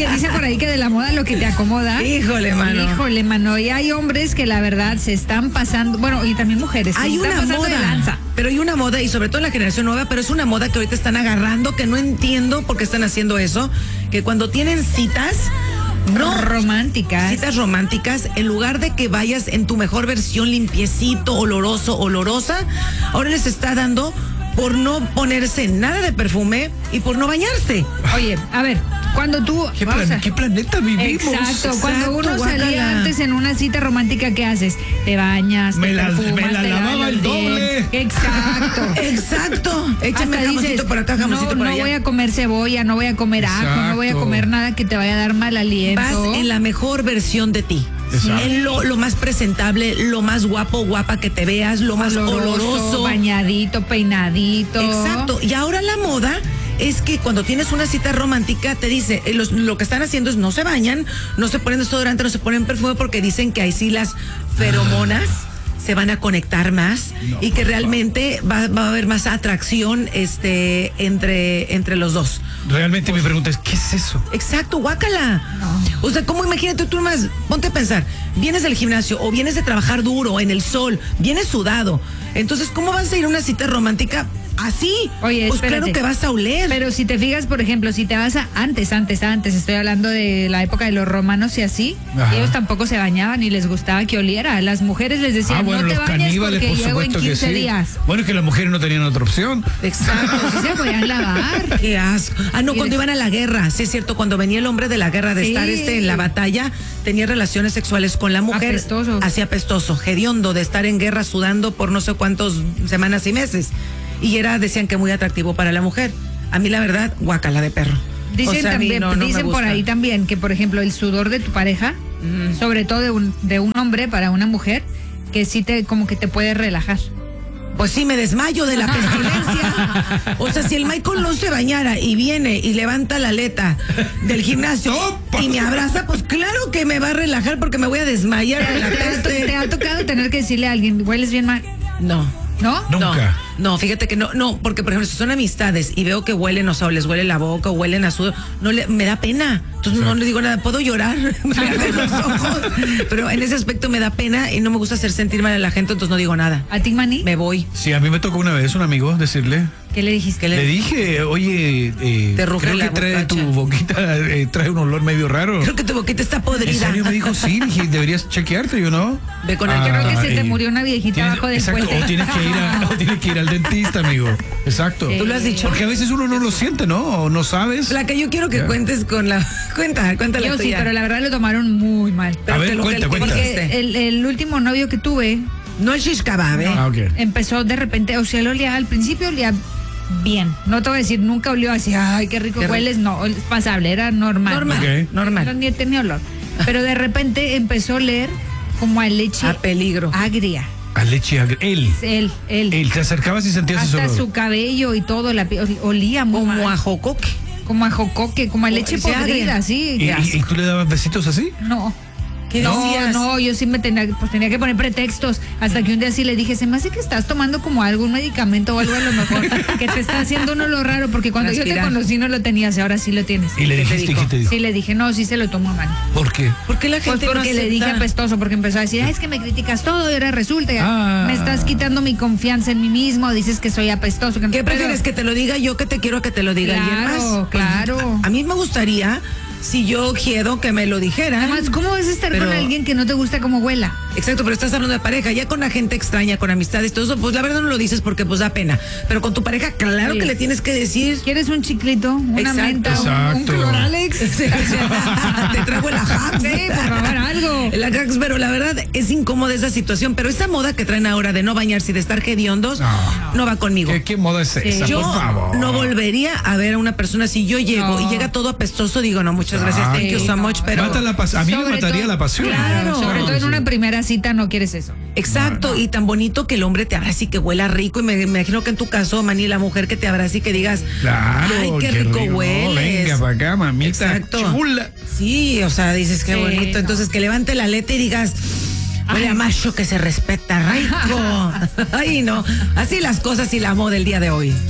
dice por ahí que de la moda lo que te acomoda. Híjole, mano. Y hay hombres que la verdad se están pasando, bueno, y también mujeres. Que Hay se están una pasando de moda, lanza. pero hay una moda, y sobre todo en la generación nueva, pero es una moda que ahorita están agarrando, que no entiendo por qué están haciendo eso, que cuando tienen citas, citas románticas, en lugar de que vayas en tu mejor versión, limpiecito, oloroso, olorosa, ahora les está dando por no ponerse nada de perfume y por no bañarse. Oye, a ver, cuando tú... ¿Qué planeta vivimos? Exacto, cuando uno salía antes en una cita romántica, ¿qué haces? Te bañas, me te la perfumas, te lavaba lavas el doble. Exacto. Exacto. Échame Hasta jamoncito dices, por acá, jamoncito por allá. No voy a comer cebolla, no voy a comer ajo, no voy a comer nada que te vaya a dar mal aliento. Vas en la mejor versión de ti. En lo más presentable, lo más guapo, guapa que te veas, lo más oloroso. Bañadito, peinadito. Exacto. Y ahora la moda es que cuando tienes una cita romántica te dice, lo que están haciendo es no se bañan, no se ponen desodorante, no se ponen perfume, porque dicen que ahí sí las feromonas se van a conectar más y que realmente va a haber más atracción entre los dos. Realmente mi pregunta es, ¿qué es eso? Exacto, guácala. O sea, ¿cómo? Imagínate tú más, ponte a pensar, vienes del gimnasio o vienes de trabajar duro en el sol, vienes sudado, entonces ¿cómo vas a ir a una cita romántica así? Oye, pues espérate. claro que vas a oler. Pero si te fijas, por ejemplo, si te vas a antes, estoy hablando de la época de los romanos y así, ellos tampoco se bañaban y les gustaba que oliera. Las mujeres les decían, bueno, no te los bañes caníbales, porque por llego en supuesto 15 que sí. días. Bueno, es que las mujeres no tenían otra opción. Exacto. Sí se podían lavar. Qué asco. Cuando iban a la guerra, sí es cierto, cuando venía el hombre de la guerra de estar en la batalla, tenía relaciones sexuales con la mujer. Apestoso. Así apestoso, hediondo, de estar en guerra sudando por no sé cuántas semanas y meses. Y decían que muy atractivo para la mujer. A mí la verdad, guácala de perro. Dicen también, no me dicen por gusta. ahí también que, por ejemplo, el sudor de tu pareja, sobre todo de un hombre para una mujer, que sí como que te puede relajar. Pues sí, me desmayo de la pestilencia. O sea, si el Michael no se bañara y viene y levanta la aleta del gimnasio y me abraza, pues claro que me va a relajar porque me voy a desmayar de la peste. ¿Te ha tocado tener que decirle a alguien, hueles bien mal? No. ¿No? Nunca. No, fíjate que no, porque por ejemplo, si son amistades y veo que huelen, o sea, o les huele la boca o huelen a sudor, me da pena. Entonces no le digo nada, puedo llorar, me arden los ojos, pero en ese aspecto me da pena y no me gusta hacer sentir mal a la gente, entonces no digo nada. ¿A ti, Manny? Me voy. Sí, a mí me tocó una vez un amigo decirle. ¿Qué le dijiste? Le dije, oye, Te ruge creo la que trae bocacha. tu boquita, trae un olor medio raro. Creo que tu boquita está ¿En podrida. serio? Me dijo, sí, dije, deberías chequearte, yo no. Ve con el Creo que se te murió una viejita abajo del exacto, puente. o tienes que ir al dentista, amigo. Exacto. Tú lo has dicho. Porque a veces uno no lo siente, ¿no? O no sabes. La que yo quiero que cuentes con la... Cuenta la Yo sí, tuya. pero la verdad lo tomaron muy mal. A ver, cuenta. Porque el último novio que tuve No el shish kebab, ¿eh? Ah, ok. empezó de repente, o sea, él olía, al principio olía bien. No te voy a decir, nunca olió así, ay, qué rico hueles. No, es pasable, era normal. Normal, Ok. normal. No, ni tenía olor. Pero de repente empezó a oler como a leche A peligro. agria. A leche agria. Él. Él. Te acercabas y sentías ese Hasta olor. su cabello y todo, olía muy Como mal. a jocoque. Como a jocoque, como a leche leche agria. podrida, sí. ¿Y tú le dabas besitos así? No. ¿Qué decías? No, yo sí me tenía que poner pretextos. Hasta que un día sí le dije, se me hace que estás tomando como algún medicamento o algo a lo mejor que te está haciendo uno lo raro, porque cuando yo te Respirar. conocí no lo tenías y ahora sí lo tienes. Y le ¿Qué te dijiste, dijo? ¿qué te dijo? Sí le dije, no, sí se lo tomo mal. ¿Por qué? ¿Por qué la Pues gente porque no le dije acepta? apestoso, porque empezó a decir, es que me criticas todo y ahora resulta, me Ah. estás quitando mi confianza en mí mismo, dices que soy apestoso. ¿Qué prefieres, que te lo diga yo, que te quiero que te lo diga alguien más? Claro, claro. A mí me gustaría, si yo quiero, que me lo dijera. Además, ¿cómo vas a estar con alguien que no te gusta como huela? Exacto, pero estás hablando de pareja, ya con la gente extraña, con amistades, todo eso, pues la verdad no lo dices porque pues da pena. Pero con tu pareja, claro Sí. que le tienes que decir. ¿Quieres un chiclito? ¿Una Exacto. menta? ¿Un Exacto. Cloralex? Te traigo el Ajax. Sí, por favor, algo. El Ajax, pero la verdad es incómoda esa situación. Pero esa moda que traen ahora de no bañarse y de estar hediondos, no va conmigo. ¿Qué moda es esa, Yo por favor? no volvería a ver a una persona, si yo llego y llega todo apestoso, digo, no, muchas gracias, thank you so much, pero... Mata a mí me Sobre mataría todo- la pasión. Claro, sobre todo en Sí. una primera cita no quieres eso. Exacto, y tan bonito que el hombre te abrace y que huela rico, y me imagino que en tu caso, Manny, la mujer que te abrace y que digas, Claro, ay, qué rico hueles. Venga para acá, mamita. Exacto. Chula. Sí, o sea, dices qué Sí, bonito, no. entonces que levante la aleta y digas, huele a macho que se respeta, rico. Ay, no, así las cosas y la moda del día de hoy.